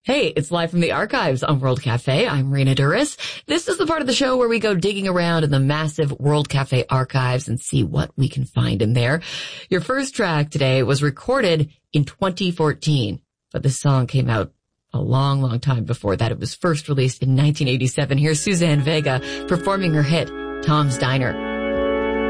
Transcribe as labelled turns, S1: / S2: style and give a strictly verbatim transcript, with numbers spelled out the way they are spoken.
S1: Hey, it's live from the archives on World Cafe. I'm Rena Duras. This is the part of the show where we go digging around in the massive World Cafe archives and see what we can find in there. Your first track today was recorded in twenty fourteen, but this song came out a long, long time before that. It was first released in nineteen eighty-seven. Here's Suzanne Vega performing her hit, Tom's Diner.